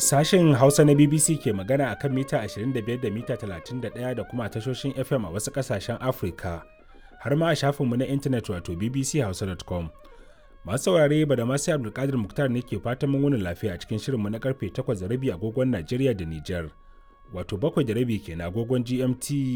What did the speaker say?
Sashen Hausa na BBC ke magana a kan mita 25 da mita 31 da kuma tashoshin FM a wasu ƙasashen Afirka, har ma a shafinmu na intanet wato bbchausa.com. Masu saurare ba da masu Abdulkadir Muktar ne ke fatan mun wuni lafiya a cikin shirinmu na karfe 8:30 agogon Najeriya da Nijar, wato 7:30 kenan agogon GMT